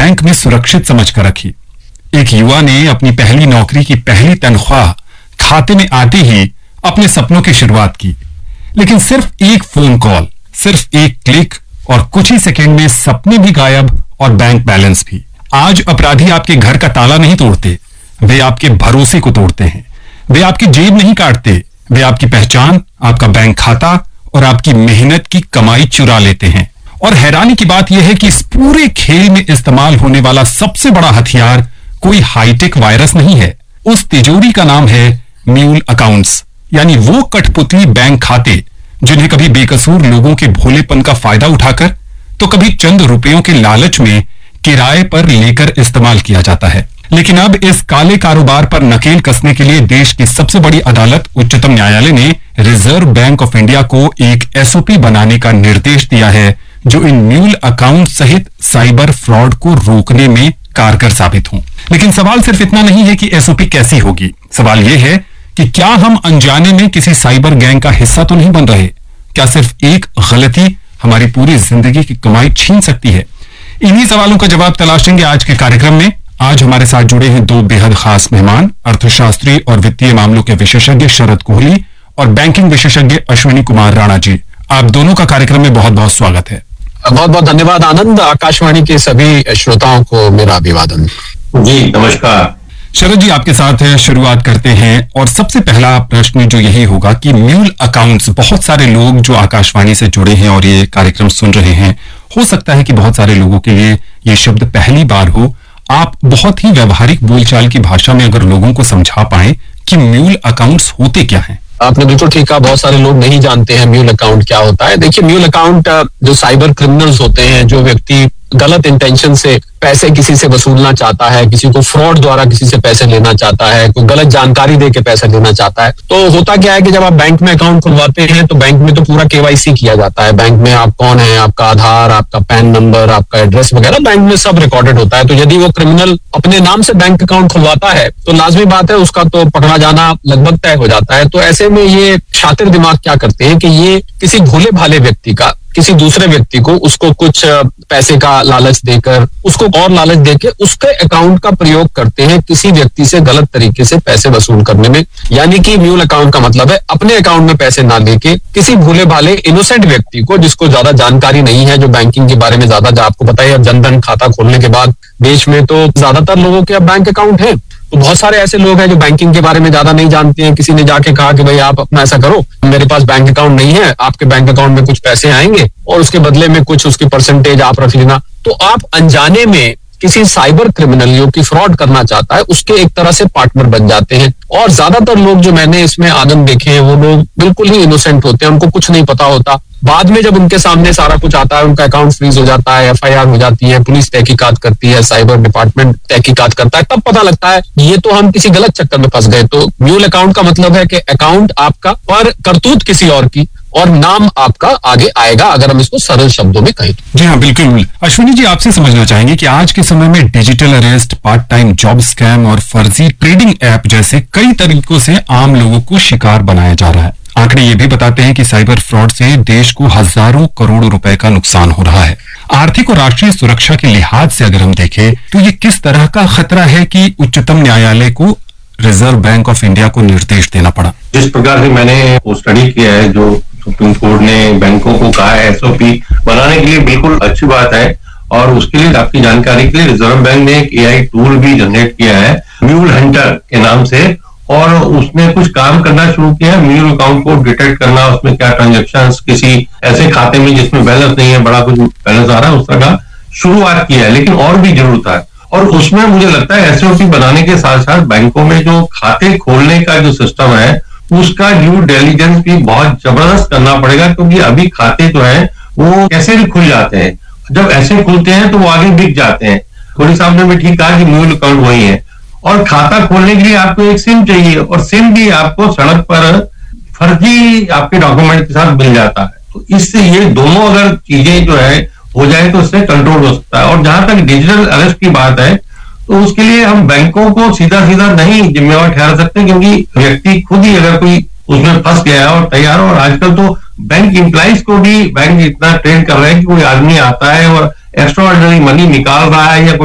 Bank में सुरक्षित समझकर रखी। एक युवा ने अपनी पहली नौकरी की पहली तनख्वाह खाते में आते ही अपने सपनों की शुरुआत की, लेकिन सिर्फ एक फोन कॉल, सिर्फ एक क्लिक और कुछ ही सेकंड में सपने भी गायब और बैंक बैलेंस भी। आज अपराधी आपके घर का ताला नहीं तोड़ते, वे आपके भरोसे को तोड़ते हैं। वे आपकी जेब नहीं काटते, वे आपकी पहचान, आपका बैंक खाता और आपकी मेहनत की कमाई चुरा लेते हैं। और हैरानी की बात यह है कि इस पूरे खेल में इस्तेमाल होने वाला सबसे बड़ा हथियार कोई हाईटेक वायरस नहीं है। उस तिजोरी का नाम है म्यूल अकाउंट्स, यानी वो कठपुतली बैंक खाते जिन्हें कभी बेकसूर लोगों के भोलेपन का फायदा उठाकर तो कभी चंद रुपयों के लालच में किराए पर लेकर इस्तेमाल किया जाता है। लेकिन अब इस काले कारोबार पर नकेल कसने के लिए देश की सबसे बड़ी अदालत उच्चतम न्यायालय ने रिजर्व बैंक ऑफ इंडिया को एक एसओपी बनाने का निर्देश दिया है, जो इन म्यूल अकाउंट सहित साइबर फ्रॉड को रोकने में कारगर साबित हों। लेकिन सवाल सिर्फ इतना नहीं है कि एसओपी कैसी होगी, सवाल यह है कि क्या हम अनजाने में किसी साइबर गैंग का हिस्सा तो नहीं बन रहे? क्या सिर्फ एक गलती हमारी पूरी जिंदगी की कमाई छीन सकती है? इन्हीं सवालों का जवाब तलाशेंगे आज के कार्यक्रम में। आज हमारे साथ जुड़े हैं दो बेहद खास मेहमान, अर्थशास्त्री और वित्तीय मामलों के विशेषज्ञ शरद कोहली और बैंकिंग विशेषज्ञ अश्विनी कुमार राणा जी। आप दोनों का कार्यक्रम में बहुत बहुत स्वागत है। बहुत बहुत धन्यवाद आनंद। आकाशवाणी के सभी श्रोताओं को मेरा अभिवादन। जी नमस्कार। शरद जी आपके साथ शुरुआत करते हैं और सबसे पहला प्रश्न जो यही होगा कि म्यूल अकाउंट्स, बहुत सारे लोग जो आकाशवाणी से जुड़े हैं और ये कार्यक्रम सुन रहे हैं, हो सकता है कि बहुत सारे लोगों के लिए ये शब्द पहली बार हो। आप बहुत ही व्यवहारिक बोलचाल की भाषा में अगर लोगों को समझा पाए कि म्यूल अकाउंट्स होते क्या हैं। आपने बिल्कुल ठीक कहा, बहुत सारे लोग नहीं जानते हैं म्यूल अकाउंट क्या होता है। देखिए, म्यूल अकाउंट जो साइबर क्रिमिनल्स होते हैं, जो व्यक्ति गलत इंटेंशन से पैसे किसी से वसूलना चाहता है, किसी को फ्रॉड द्वारा किसी से पैसे लेना चाहता है, कोई गलत जानकारी दे के पैसे लेना चाहता है, तो होता क्या है कि जब आप बैंक में अकाउंट खुलवाते हैं तो बैंक में तो पूरा केवाईसी किया जाता है। बैंक में आप कौन है, आपका आधार, आपका पैन नंबर, आपका एड्रेस वगैरह बैंक में सब रिकॉर्डेड होता है। तो यदि वो क्रिमिनल अपने नाम से बैंक अकाउंट खुलवाता है तो लाजमी बात है उसका तो पकड़ा जाना लगभग तय हो जाता है। तो ऐसे में ये शातिर दिमाग क्या करते हैं कि ये किसी भोले भाले व्यक्ति का, किसी दूसरे व्यक्ति को, उसको कुछ पैसे का लालच देकर, उसको और लालच देकर उसके अकाउंट का प्रयोग करते हैं किसी व्यक्ति से गलत तरीके से पैसे वसूल करने में। यानी कि म्यूल अकाउंट का मतलब है अपने अकाउंट में पैसे ना लेके किसी भोले भाले इनोसेंट व्यक्ति को, जिसको ज्यादा जानकारी नहीं है, जो बैंकिंग के बारे में ज्यादा, आपको पता है जनधन खाता खोलने के बाद देश में तो ज्यादातर लोगों के अब बैंक अकाउंट है। तो बहुत सारे ऐसे लोग हैं जो बैंकिंग के बारे में ज्यादा नहीं जानते हैं। किसी ने जाके कहा कि भाई आप अपना ऐसा करो, मेरे पास बैंक अकाउंट नहीं है, आपके बैंक अकाउंट में कुछ पैसे आएंगे और उसके बदले में कुछ उसकी परसेंटेज आप रख लेना। तो आप अनजाने में किसी साइबर क्रिमिनल जो कि फ्रॉड करना चाहता है उसके एक तरह से पार्टनर बन जाते हैं। और ज्यादातर लोग जो मैंने इसमें आनंद देखे हैं वो लोग बिल्कुल ही इनोसेंट होते हैं, उनको कुछ नहीं पता होता। बाद में जब उनके सामने सारा कुछ आता है, उनका अकाउंट फ्रीज हो जाता है, एफआईआर हो जाती है, पुलिस तहकीकात करती है, साइबर डिपार्टमेंट तहकीकात करता है, तब पता लगता है ये तो हम किसी गलत चक्कर में फंस गए। तो म्यूल अकाउंट का मतलब है कि अकाउंट आपका पर करतूत किसी और की और नाम आपका आगे आएगा, अगर हम इसको सरल शब्दों में कहें। जी हाँ, बिल्कुल। अश्विनी जी आपसे समझना चाहेंगे कि आज के समय में digital arrest, part time job scam और फर्जी ट्रेडिंग ऐप जैसे कई तरीकों से आम लोगों को शिकार बनाया जा रहा है। आंकड़े ये भी बताते हैं कि साइबर फ्रॉड से देश को हजारों करोड़ रुपए का नुकसान हो रहा है। आर्थिक और राष्ट्रीय सुरक्षा के लिहाज से अगर हम देखें तो ये किस तरह का खतरा है कि उच्चतम न्यायालय को रिजर्व बैंक ऑफ इंडिया को निर्देश देना पड़ा? जिस प्रकार से मैंने वो स्टडी किया है, जो सुप्रीम कोर्ट ने बैंकों को कहा है एसओपी बनाने के लिए, बिल्कुल अच्छी बात है। और उसके लिए आपकी जानकारी के लिए रिजर्व बैंक ने एक एआई टूल भी जनरेट किया है म्यूल हंटर के नाम से, और उसने कुछ काम करना शुरू किया है म्यूल अकाउंट को डिटेक्ट करना, उसमें क्या ट्रांजेक्शंस किसी ऐसे खाते में जिसमें बैलेंस नहीं है, बड़ा कुछ बैलेंस आ रहा है, उस तरह का शुरुआत किया है। लेकिन और भी जरूरत है, और उसमें मुझे लगता है एसओपी बनाने के साथ साथ बैंकों में जो खाते खोलने का जो सिस्टम है उसका ड्यू डिलिजेंस भी बहुत जबरदस्त करना पड़ेगा। क्योंकि अभी खाते जो है वो कैसे भी खुल जाते हैं, जब ऐसे खुलते हैं तो वो आगे बिक जाते हैं। कोहली साहब ने भी ठीक कहा कि म्यूल अकाउंट वही है, और खाता खोलने के लिए आपको एक सिम चाहिए, और सिम भी आपको सड़क पर फर्जी आपके डॉक्यूमेंट के साथ मिल जाता है। तो इससे ये दोनों अगर चीजें जो है हो जाए तो इससे कंट्रोल हो सकता है। और जहां तक डिजिटल अरेस्ट की बात है तो उसके लिए हम बैंकों को सीधा सीधा नहीं जिम्मेवार ठहरा सकते, क्योंकि व्यक्ति खुद ही अगर कोई उसमें फंस गया है और तैयार हो, और आजकल तो बैंक एम्प्लॉइज को भी बैंक इतना ट्रेन कर रहे हैं कि कोई आदमी आता है और एक्स्ट्रा ऑर्डिनरी मनी निकाल रहा है या